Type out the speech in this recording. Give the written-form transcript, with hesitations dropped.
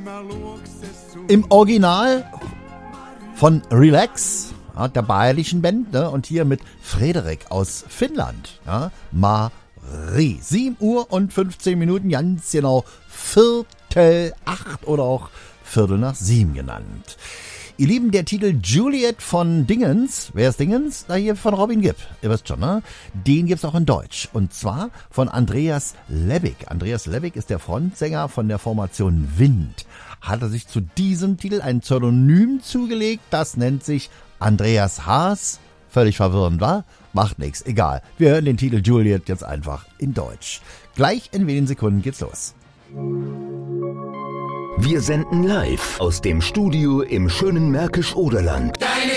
Im Original von Relax, ja, der bayerischen Band, ne? Und hier mit Frederik aus Finnland. Ja? Marie. 7:15, ganz genau 7:45 oder auch 7:15 genannt. Ihr Lieben, der Titel Juliet von Dingens, wer ist Dingens? Da hier von Robin Gibb, ihr wisst schon, ne? Den gibt's auch in Deutsch. Und zwar von Andreas Lebbig. Andreas Lebbig ist der Frontsänger von der Formation Wind. Hat er sich zu diesem Titel ein Pseudonym zugelegt, das nennt sich Andreas Haas. Völlig verwirrend, wa? Macht nix, egal. Wir hören den Titel Juliet jetzt einfach in Deutsch. Gleich in wenigen Sekunden geht's los. Wir senden live aus dem Studio im schönen Märkisch-Oderland. Deine